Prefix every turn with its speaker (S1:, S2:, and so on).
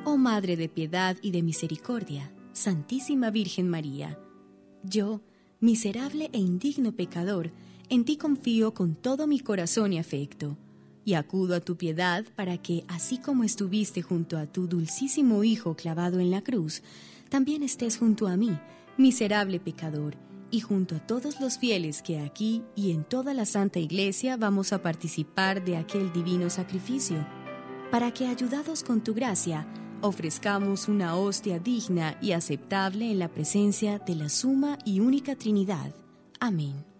S1: Oh Madre de piedad y de misericordia, Santísima Virgen María, yo, miserable e indigno pecador, en ti confío con todo mi corazón y afecto, y acudo a tu piedad para que, así como estuviste junto a tu dulcísimo Hijo clavado en la cruz, también estés junto a mí, miserable pecador, y junto a todos los fieles que aquí y en toda la Santa Iglesia vamos a participar de aquel divino sacrificio, para que, ayudados con tu gracia, ofrezcamos una hostia digna y aceptable en la presencia de la Suma y Única Trinidad. Amén.